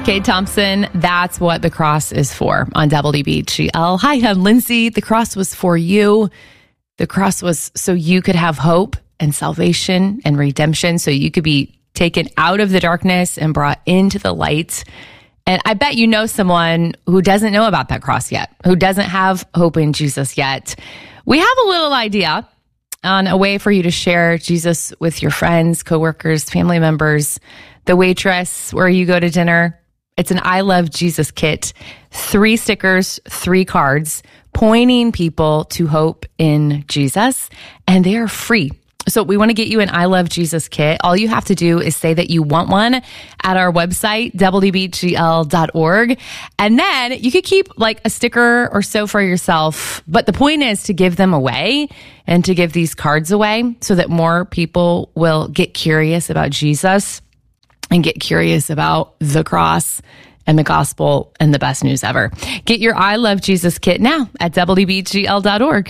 Kate Thompson, that's what the cross is for on WBGL. Hi, I'm Lindsay. The cross was for you. The cross was so you could have hope and salvation and redemption, so you could be taken out of the darkness and brought into the light. And I bet you know someone who doesn't know about that cross yet, who doesn't have hope in Jesus yet. We have a little idea on a way for you to share Jesus with your friends, coworkers, family members, the waitress where you go to dinner. It's an I Love Jesus kit, 3 stickers, 3 cards, pointing people to hope in Jesus, and they are free. So we want to get you an I Love Jesus kit. All you have to do is say that you want one at our website, WBGL.org. And then you could keep like a sticker or so for yourself. But the point is to give them away and to give these cards away so that more people will get curious about Jesus and get curious about the cross and the gospel and the best news ever. Get your I Love Jesus kit now at WBGL.org.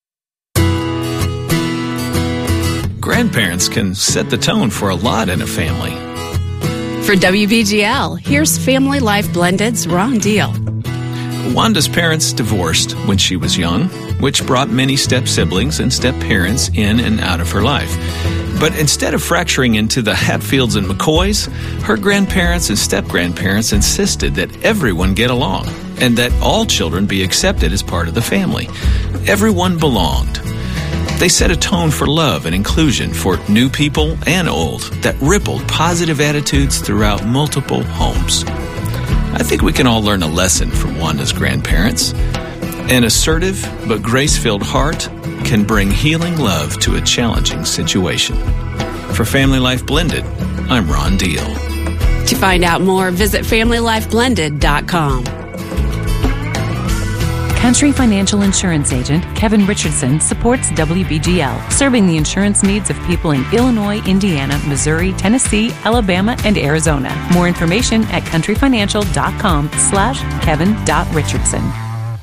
Grandparents can set the tone for a lot in a family. For WBGL, here's Family Life Blended's Ron Deal. Wanda's parents divorced when she was young, which brought many step-siblings and step-parents in and out of her life. But instead of fracturing into the Hatfields and McCoys, her grandparents and step-grandparents insisted that everyone get along and that all children be accepted as part of the family. Everyone belonged. They set a tone for love and inclusion for new people and old that rippled positive attitudes throughout multiple homes. I think we can all learn a lesson from Wanda's grandparents. An assertive but grace-filled heart can bring healing love to a challenging situation. For Family Life Blended, I'm Ron Deal. To find out more, visit FamilyLifeBlended.com. Country Financial Insurance Agent Kevin Richardson supports WBGL, serving the insurance needs of people in Illinois, Indiana, Missouri, Tennessee, Alabama, and Arizona. More information at countryfinancial.com/Kevin.Richardson.